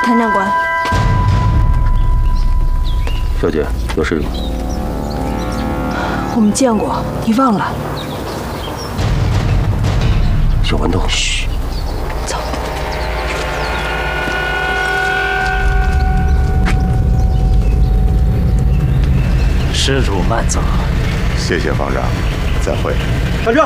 谭长官， 小姐，有事吗？ 我们见过，你忘了？ 小豌豆， 嘘，走。 施主慢走。 谢谢方丈，再会。 站住！